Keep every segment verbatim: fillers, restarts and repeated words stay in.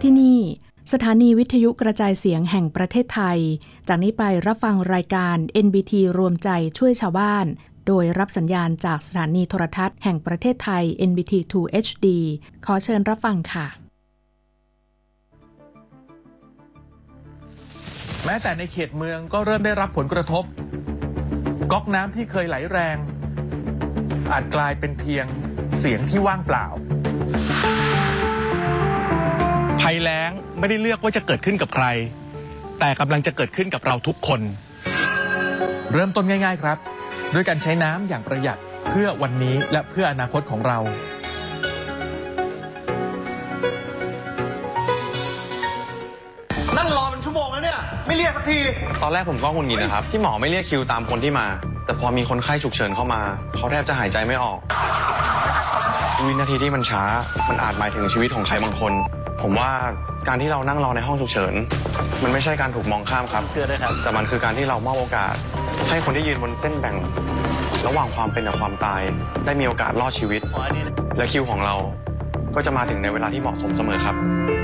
ที่นี่สถานีวิทยุกระจายเสียงแห่งประเทศไทยจากนี้ไปรับฟังรายการ เอ็น บี ที รวมใจช่วยชาวบ้านโดยรับสัญญาณจากสถานีโทรทัศน์แห่งประเทศไทย เอ็น บี ที ทู เอช ดี ขอเชิญรับฟังค่ะแม้แต่ในเขตเมืองก็เริ่มได้รับผลกระทบก๊อกน้ำที่เคยไหลแรงอาจกลายเป็นเพียงเสียงที่ว่างเปล่าภัยแล้งไม่ได้เลือกว่าจะเกิดขึ้นกับใครแต่กำลังจะเกิดขึ้นกับเราทุกคนเริ่มต้นง่ายๆครับด้วยการใช้น้ำอย่างประหยัดเพื่อวันนี้และเพื่ออนาคตของเรานั่งรอเป็นชั่วโมงแล้วเนี่ยไม่เรียกสักทีตอนแรกผมก็หงุดหงิดนะครับที่หมอไม่เรียกคิวตามคนที่มาแต่พอมีคนไข้ฉุกเฉินเข้ามาเขาแทบจะหายใจไม่ออกวินาทีที่มันช้ามันอาจหมายถึงชีวิตของใครบางคนผมว่าการที่เรานั่งรอในห้องฉุกเฉินมันไม่ใช่การถูกมองข้ามครับแต่มันคือการที่เรามอบโอกาสให้คนที่ยืนบนเส้นแบ่งระหว่างความเป็นกับความตายได้มีโอกาสรอดชีวิตและคิวของเราก็จะมาถึงในเวลาที่เหมาะสมเสมอครับ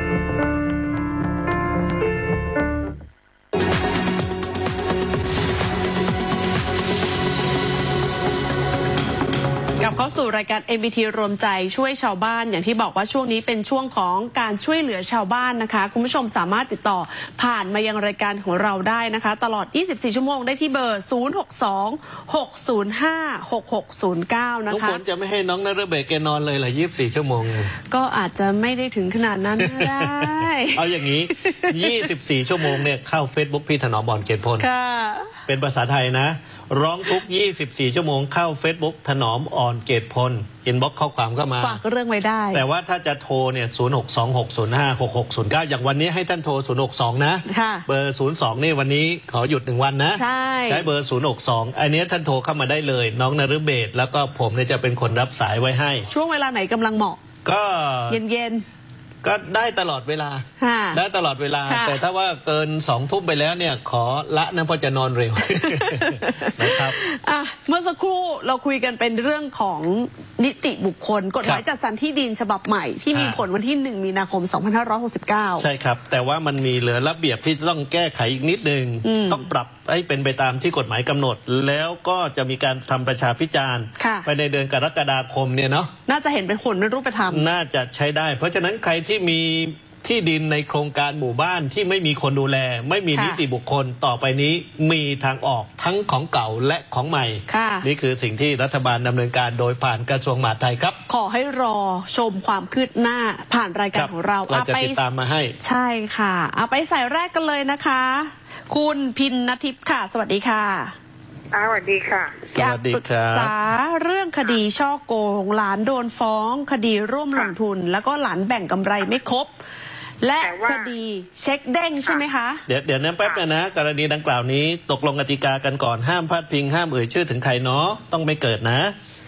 กลับเข้าสู่รายการ เอ็น บี ที รวมใจช่วยชาวบ้านอย่างที่บอกว่าช่วงนี้เป็นช่วงของการช่วยเหลือชาวบ้านนะคะคุณผู้ชมสามารถติดต่อผ่านมายังรายการของเราได้นะคะตลอดยี่สิบสี่ชั่วโมงได้ที่เบอร์ศูนย์ หก สอง หก ศูนย์ ห้า หก หก ศูนย์ เก้านะคะทุกคนจะไม่ให้น้องนฤเบศแกนอนเลยเหรอยี่สิบสี่ชั่วโมงก็อาจจะไม่ได้ถึงขนาดนั้นก็ได้เอาอย่างนี้ยี่สิบสี่ชั่วโมงเนี่ยเข้า Facebook พี่ถนอมบอนเกตพลค่ะเป็นภาษาไทยนะร้องทุกยี่สิบสี่ชั่วโมงเข้า Facebook ถนอมอ่อนเกตพลอินบ็อกซ์ข้อความเข้ามาฝากเรื่องไว้ได้แต่ว่าถ้าจะโทรเนี่ยศูนย์ หก สอง หก ศูนย์ ห้า หก หก ศูนย์ เก้าอย่างวันนี้ให้ท่านโทรศูนย์ หก สองนะเบอร์ศูนย์สองนี่วันนี้ขอหยุดหนึ่งวันนะใช่ใช้เบอร์ศูนย์ หก สองอันนี้ท่านโทรเข้ามาได้เลยน้องนฤเบศแล้วก็ผมเนี่ยจะเป็นคนรับสายไว้ให้ช่วงเวลาไหนกำลังเหมาะก็เย็นก็ได้ตลอดเวลาได้ตลอดเวลาแต่ถ้าว่าเกินสองทุ่มไปแล้วเนี่ยขอละนะเพราะจะนอนเร็วนะครับอ่ะเมื่อสักครู่เราคุยกันเป็นเรื่องของนิติบุคคลกฎหมายจัดสรรที่ดินฉบับใหม่ที่มีผลวันที่หนึ่งมีนาคมสองพันห้าร้อยหกสิบเก้าใช่ครับแต่ว่ามันมีเหลือระเบียบที่ต้องแก้ไขอีกนิดนึงต้องปรับให้เป็นไปตามที่กฎหมายกำหนดแล้วก็จะมีการทำประชาพิจารณ์ไปในเดือนกรกฎาคมเนี่ยเนาะน่าจะเห็นเป็นผลในรูปธรรมน่าจะใช้ได้เพราะฉะนั้นใครที่มีที่ดินในโครงการหมู่บ้านที่ไม่มีคนดูแลไม่มีนิติบุคคลต่อไปนี้มีทางออกทั้งของเก่าและของใหม่นี่คือสิ่งที่รัฐบาลดำเนินการโดยผ่านกระทรวงมหาดไทยครับขอให้รอชมความคืบหน้าผ่านรายการของเราเราจะติดตามมาให้ใช่ค่ะเอาไปสายแรกกันเลยนะคะคุณพินณทิพย์ค่ะสวัสดีค่ะสวัสดีค่ะอยากปรึกษาเรื่องคดีช่อโกงหลานโดนฟ้องคดีร่วมลงทุนแล้วก็หลานแบ่งกำไรไม่ครบและคดีเช็คเด้งใช่ไหมคะเดี๋ยวเดี๋ยวนั้นแป๊บนะนะกรณีดังกล่าวนี้ตกลงกติกากันก่อนห้ามพาดพิงห้ามเอ่ยชื่อถึงใครเนาะต้องไม่เกิดนะ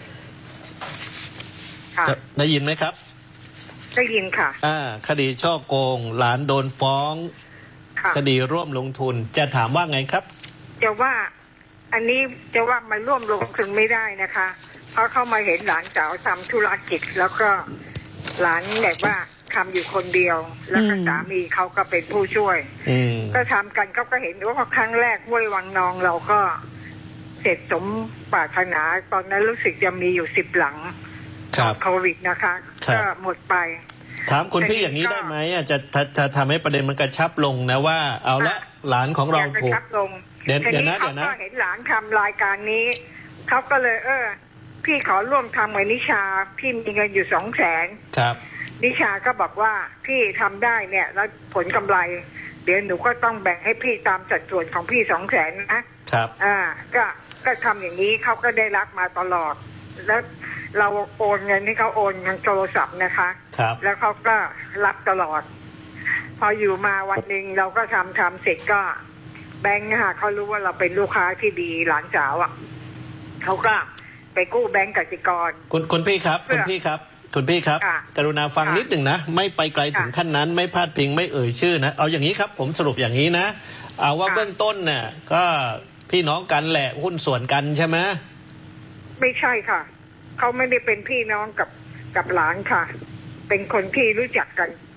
ได้ยินไหมครับได้ยินค่ะอ่าคดีช่อโกงหลานโดนฟ้องคดีร่วมลงทุนจะถามว่าไงครับจะว่าอันนี้จะว่ามาร่วมลงทุนไม่ได้นะคะเพราะเข้ามาเห็นหลานสาวทำธุรกิจแล้วก็หลานแบบว่าทำอยู่คนเดียวแล้วก็สามีเขาก็เป็นผู้ช่วยก็ทำกันเขาก็เห็นว่าครั้งแรกห้วยวังนองเราก็เสร็จสมปรารถนาตอนนั้นรู้สึกจะมีอยู่สิบหลังโควิดนะคะก็หมดไปถามคนพี่อย่างนี้ได้ไหมจะจะทำให้ประเด็นมันกระชับลงนะว่าเอาละหลานของเราถูกเดี๋ยวเดี๋ยวนะเดี๋ยวนะเขาเห็นหลานทำรายการนี้เขาก็เลยเออพี่ขอร่วมทำกับนิชาพี่มีเงินอยู่สองแสนครับนิชาก็บอกว่าพี่ทำได้เนี่ยแล้วผลกำไรเดี๋ยวหนูก็ต้องแบ่งให้พี่ตามสัดส่วนของพี่สองแสนนะครับอ่าก็ก็ทำอย่างนี้เขาก็ได้รับมาตลอดแล้วเราโอนเงินให้เขาโอนทางโทรศัพท์นะคะครับแล้วเขาก็รับตลอดพออยู่มาวันหนึ่งเราก็ทำทำเสร็จก็แบงค์ค่ะเขารู้ว่าเราเป็นลูกค้าที่ดีหลานสาวอ่ะเขาก็ไปกู้แบงก์กสิกรคุณคุณพี่ครับคุณพี่ครับคุณพี่ครับกรุณาฟังนิดหนึ่งนะไม่ไปไกลถึงขั้นนั้นไม่พาดพิงไม่เอ่ยชื่อนะเอาอย่างนี้ครับผมสรุปอย่างนี้นะเอาว่าเบื้องต้นเนี่ยก็พี่น้องกันแหละหุ้นส่วนกันใช่ไหมไม่ใช่ค่ะ เขาไม่ได้เป็นพี่น้องกับกับหลานค่ะเป็นคนที่รู้จักกัน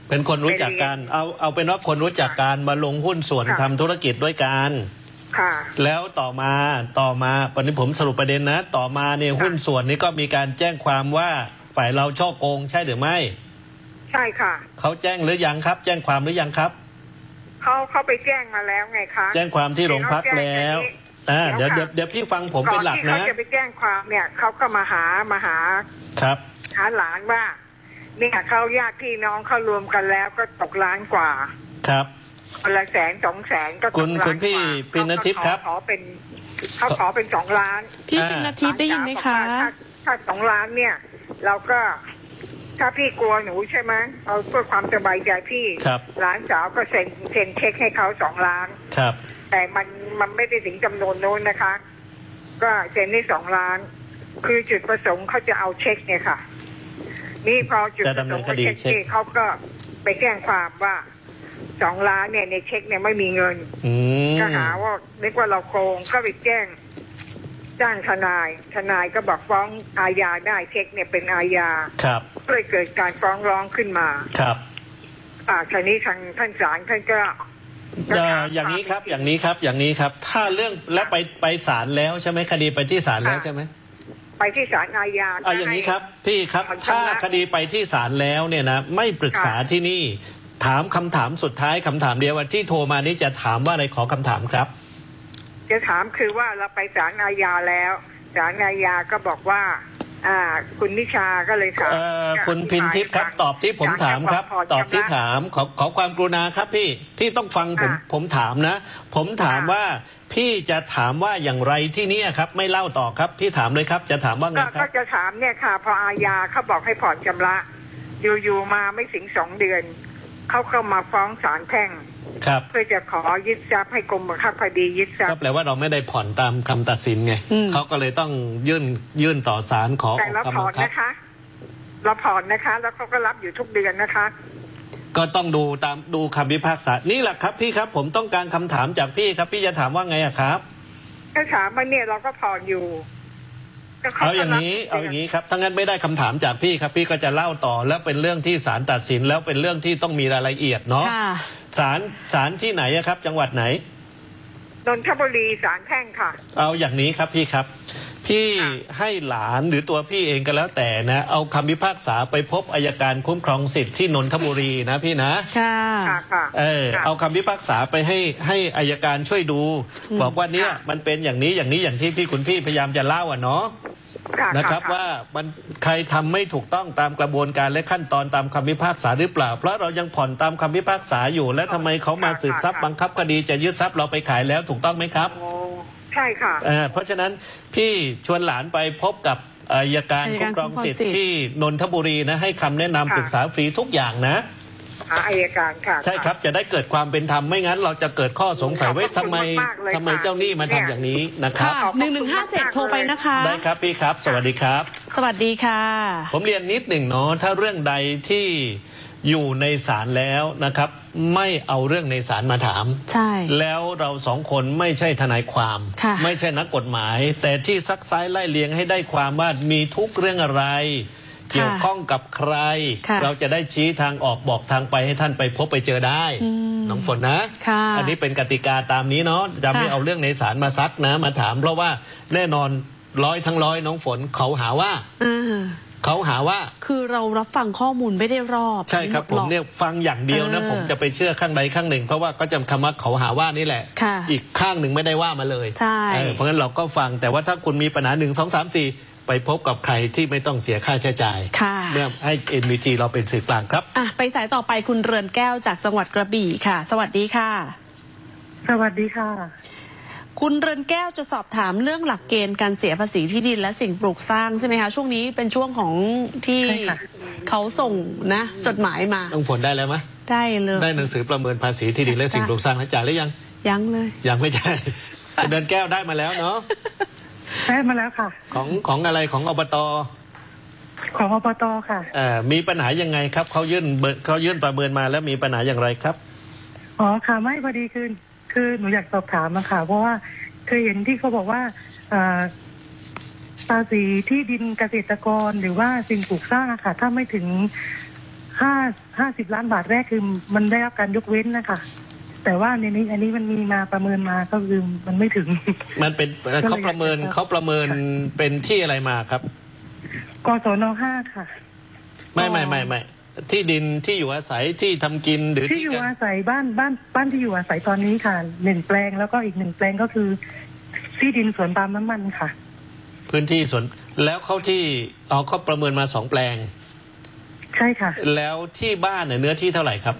เป็นคนรู้จักกันเอาเอาเป็นว่าคนรู้จักกันมาลงหุ้นส่วนทำธุรกิจด้วยกันค่ะแล้วต่อมาต่อมาวันนี้ผมสรุปประเด็นนะต่อมาเนี่ยหุ้นส่วนนี้ก็มีการแจ้งความว่าฝ่ายเราช่อโกงใช่หรือไม่ใช่ค่ะเขาแจ้งหรือยังครับแจ้งความหรือยังครับเขาเขาไปแจ้งมาแล้วไงคะแจ้งความที่โรงพักแล้วอ่าเดี๋ยวเดี๋ยวเดี๋ยวพี่ฟังผมเป็นหลักนะก่อนที่เขาจะไปแจ้งความเนี่ยเขาก็มาหามาหาครับหาหลานว่าเนี่ยเขาญาติพี่น้องเขารวมกันแล้วก็ตกล้านกว่าครับคนละแสนสองแสนก็ตกล้านกว่าคุณพี่ปิณทิพย์ครับขอเป็นเขาขอเป็นสองล้านพี่ปิณทิพย์ได้ยินไหมคะถ้าสองล้านเนี่ยเราก็ถ้าพี่กลัวหนูใช่ไหมเอาเพื่อความสบายใจพี่หลานสาวก็เซ็นเซ็นเช็คให้เขาสองล้านครับแต่มันมันไม่ได้ถึงจำนวนโน้นนะคะ ก็เซ็นได้สองล้านคือจุดประสงค์เขาจะเอาเช็คเนี่ยค่ะนี่พอจุดประสงค์เขาเช็คที่เขาก็ไปแจ้งความว่าสองล้านเนี่ยในเช็คเนี่ยไม่มีเงินก็หาว่าเรียกว่าเราโกงก็ไปแจ้งจ้างทนายทนายก็บอกฟ้องอาญาได้เช็คเนี่ยเป็นอาญาครับก็เลยเกิดการฟ้องร้องขึ้นมาครับอ่าทีนี้ทางท่านศาลท่านก็อย่างนี้ครับอย่างนี้ครับอย่างนี้ครับถ้าเรื่องแล้วไปไปศาลแล้วใช่ไหมคดีไปที่ศาลแล้วใช่ไหมไปที่ศาลอาญาเอาอย่างนี้ครับพี่ครับถ้าคดีไปที่ศาลแล้วเนี่ยนะไม่ปรึกษาที่นี่ถามคำถามสุดท้ายคำถามเดียวว่าที่โทรมานี้จะถามว่าอะไรขอคำถามครับจะถามคือว่าเราไปศาลอาญาแล้วศาลอาญาก็บอกว่าอ่าคุณนิชาก็เลยถามคุณพินทิพย์ครับตอบที่ผมถามครับตอบที่ถามขอขอความกรุณาครับพี่พี่ต้องฟังผมผมถามนะผมถามว่าพี่จะถามว่าอย่างไรที่นี่ครับไม่เล่าต่อครับพี่ถามเลยครับจะถามว่าไงครับก็จะถามเนี่ยค่ะพออาญาเขาบอกให้ผ่อนชำระอยู่ๆมาไม่ถึงสองเดือนเขาก็มาฟ้องศาลแพ่งเพื่อจะขอยึดทรัพย์ให้กรมบังคับคดียึดทรัพย์ก็แปลว่าเราไม่ได้ผ่อนตามคำตัดสินไงเขาก็เลยต้องยื่นยื่นต่อศาลขอแต่เราผ่อนนะคะเราผ่อนนะคะแล้วเขาก็รับอยู่ทุกเดือนนะคะก็ต้องดูตามดูคำพิพากษานี่แหละครับพี่ครับผมต้องการคำถามจากพี่ครับพี่จะถามว่าไงอะครับถ้าถามมาเนี่ยเราก็ผ่อนอยู่เอาอย่างนี้เอาอย่างนี้ครับถ้างั้นไม่ได้คำถามจากพี่ครับพี่ก็จะเล่าต่อแล้วเป็นเรื่องที่ศาลตัดสินแล้วเป็นเรื่องที่ต้องมีรายละเอียดเนาะศาลศาลที่ไหนครับจังหวัดไหนนนทบุรีศาลแพ่งค่ะเอาอย่างนี้ครับพี่ครับพี่ให้หลานหรือตัวพี่เองก็แล้วแต่นะเอาคำพิพากษาไปพบอัยการคุ้มครองสิทธิ์ที่นนทบุรีนะพี่นะค่ะเออเอาคำพิพากษาไปให้ให้อัยการช่วยดูบอกว่าเนี่ยมันเป็นอย่างนี้อย่างนี้อย่างที่พี่คุณพี่พยายามจะเล่าอ่ะเนาะนะครับว่ามันใครทำไม่ถูกต้องตามกระบวนการและขั้นตอนตามคำพิพากษาหรือเปล่าเพราะเรายังผ่อนตามคำพิพากษาอยู่และทำไมเขามาสืบทรัพย์บังคับคดีจะยึดทรัพย์เราไปขายแล้วถูกต้องไหมครับใช่ค่ะเพราะฉะนั้นพี่ชวนหลานไปพบกับอัยการคุ้มครองสิทธิ์ที่นนทบุรีนะให้คำแนะนำปรึกษาฟรีทุกอย่างนะอัยการค่ะใช่ครับจะได้เกิดความเป็นธรรมไม่งั้นเราจะเกิดข้อสงสัยว่าทำไมทำไมเจ้าหนี้มาทำอย่างนี้นะครับหนึ่งหนึ่งห้าเจ็ดโทรไปนะคะได้ครับพี่ครับสวัสดีครับสวัสดีค่ะผมเรียนนิดหนึ่งเนาะถ้าเรื่องใดที่อยู่ในศาลแล้วนะครับไม่เอาเรื่องในศาลมาถามใช่แล้วเราสองคนไม่ใช่ทนายความไม่ใช่นักกฎหมายแต่ที่ซักไซ้ไล่เลียงให้ได้ความว่ามีทุกเรื่องอะไรเกี่ยวข้องกับใครเราจะได้ชี้ทางออกบอกทางไปให้ท่านไปพบไปเจอได้น้องฝนนะอันนี้เป็นกติกาตามนี้เนาะจะไม่เอาเรื่องในศาลมาซักนะมาถามเพราะว่าแน่นอนร้อยทั้งร้อยน้องฝนเขาหาว่าเขาหาว่าคือเรารับฟังข้อมูลไม่ได้รอบใช่ครับผมเนี่ยฟังอย่างเดียวนะผมจะไปเชื่อข้างใดข้างหนึ่งเพราะว่าก็จะคำว่าเขาหาว่านี่แหละอีกข้างหนึ่งไม่ได้ว่ามาเลยใช่เพราะฉะนั้นเราก็ฟังแต่ว่าถ้าคุณมีปัญหาหนึ่งสองสามสี่ไปพบกับใครที่ไม่ต้องเสียค่าใช้จ่ายเมื่อให้ เอ็น บี ที เราเป็นสื่อกลางครับอ่ะไปสายต่อไปคุณเรือนแก้วจากจังหวัดกระบี่ค่ะสวัสดีค่ะสวัสดีค่ะคุณเรือนแก้วจะสอบถามเรื่องหลักเกณฑ์การเสียภาษีที่ดินและสิ่งปลูกสร้างใช่ไหมคะช่วงนี้เป็นช่วงของที่เขาส่งนะจดหมายมาต้องผลได้แล้วไหมได้เลยได้หนังสือประเมินภาษีที่ดินและสิ่งปลูกสร้างแล้วจ่ายหรือยังยังเลยยังไม่จ่ายคุณเรือนแก้วได้มาแล้วเนาะได้มาแล้วค่ะของของอะไรของอบต. ของอบต.ค่ะเอ่อมีปัญหายังไงครับเขายื่นเขายื่นประเมินมาแล้วมีปัญหาอย่างไรครับอ๋อค่ะไม่พอดีคือคือหนูอยากสอบถามมาค่ะเพราะว่าเคยเห็นที่เขาบอกว่าภาษีที่ดินเกษตรกรหรือว่าสิ่งปลูกสร้างค่ะถ้าไม่ถึงห้าห้าสิบล้านบาทแรกคือมันได้รับการยกเว้นนะคะแต่ว่าในนี้อันนี้มันมีมาประเมินมาก็คือมันไม่ถึงมันเป็นเขาประเมินเขาประเมินเป็นที่อะไรมาครับกศนห้าค่ะไม่ไม่ไม่ไม่ที่ดินที่อยู่อาศัยที่ทำกินหรือที่อยู่อาศัยบ้านบ้านบ้านที่อยู่อาศัยตอนนี้ค่ะหนึ่งแปลงแล้วก็อีกหนึ่งแปลงก็คือที่ดินสวนปาล์มน้ำมันค่ะพื้นที่สวนแล้วเขาที่เอาเขาประเมินมาสองแปลงใช่ค่ะแล้วที่บ้านเนี่ยเนื้อที่เท่าไหร่ครับ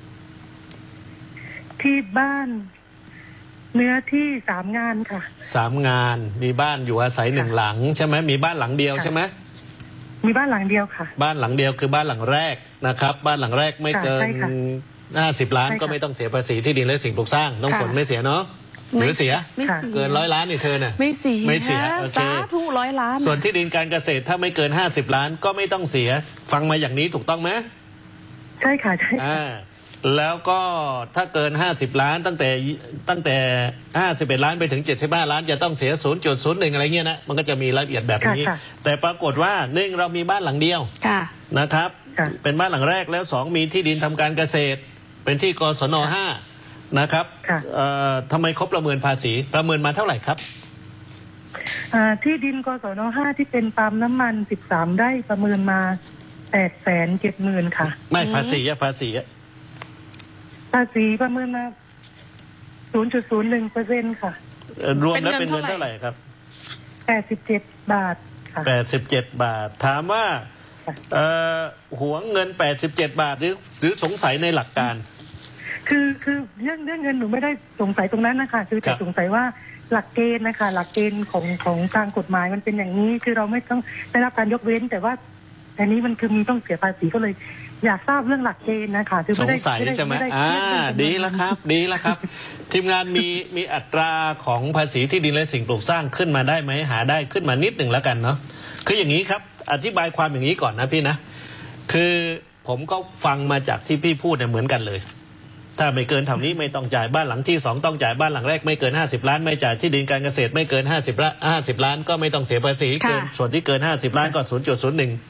ที่บ้านเนื้อที่สามงานค่ะสามงานมีบ้านอยู่อาศัยหนึ่งหลังใช่ไหมมีบ้านหลังเดียวใช่ไหมมีบ้านหลังเดียวค่ะบ้านหลังเดียวคือบ้านหลังแรกนะครับบ้านหลังแรกไม่เกินห้าสิบล้านก็ไม่ต้องเสียภาษีที่ดินและสิ่งปลูกสร้างน้องฝนไม่เสียเนาะหรือเสียเกินร้อยล้านนี่เธอน่ะไม่เสียไม่เสียสาธุร้อยล้านส่วนที่ดินการเกษตรถ้าไม่เกินห้าสิบล้านก็ไม่ต้องเสียฟังมาอย่างนี้ถูกต้องไหมใช่ค่ะใช่อ่าแล้วก็ถ้าเกินห้าสิบล้านตั้งแต่ตั้งแต่ห้าสิบเอ็ดล้านไปถึงเจ็ดสิบห้าล้านจะต้องเสีย ศูนย์จุดศูนย์หนึ่ง อะไรเงี้ยนะมันก็จะมีรายละเอียดแบบนี้แต่ปรากฏว่าหนึ่งเรามีบ้านหลังเดียวนะครับเป็นบ้านหลังแรกแล้วสองมีที่ดินทำการเกษตรเป็นที่กศนห้านะครับทำไมเขาประเมินภาษีประเมินมาเท่าไหร่ครับที่ดินกศนห้าที่เป็นปาล์มน้ำมันสิบสามไร่ประเมินมาแปดแสนเจ็ดหมื่นค่ะไม่ภาษีอะภาษีอะภาษีประเมินมา ศูนย์จุดศูนย์หนึ่งเปอร์เซ็นต์ ค่ะรวมแล้วเป็นเงินเท่าไหร่ครับแปดสิบเจ็ดบาทค่ะแปดสิบเจ็ดบาทถามว่าเอ่อหวงเงินแปดสิบเจ็ดบาทหรือหรือสงสัยในหลักการคือคือเรื่องเรื่องเงินหนูไม่ได้สงสัยตรงนั้นนะคะคือแต่สงสัยว่าหลักเกณฑ์นะคะหลักเกณฑ์ของของทางกฎหมายมันเป็นอย่างนี้คือเราไม่ต้องได้รับการยกเว้นแต่ว่าอันนี้มันคือมีต้องเสียภาษีก็เลยอยากทราบเรื่องหลักเกณฑ์นะคะคือสงสัยใช่ไหมอ่าดีแล้วครับดีแล้วครับทีมงานมีมีอัตราของภาษีที่ดินและสิ่งปลูกสร้างขึ้นมาได้ไหมหาได้ขึ้นมานิดหนึ่งแล้วกันเนาะคืออย่างนี้ครับอธิบายความอย่างนี้ก่อนนะพี่นะคือผมก็ฟังมาจากที่พี่พูดเนี่ยเหมือนกันเลยถ้าไม่เกินเท่านี้ไม่ต้องจ่ายบ้านหลังที่สองต้องจ่ายบ้านหลังแรกไม่เกินห้าสิบล้านไม่จ่ายที่ดินการเกษตรไม่เกินห้าสิบล้านห้าสิบล้านก็ไม่ต้องเสียภาษีเกินส่วนที่เกินห้าสิบล้านก็ ศูนย์จุดศูนย์หนึ่ง